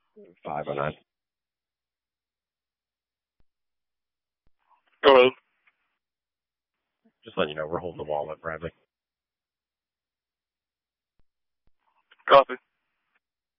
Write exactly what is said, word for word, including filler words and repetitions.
five oh nine. Hello. Just letting you know, we're holding the wall up, Bradley. Copy.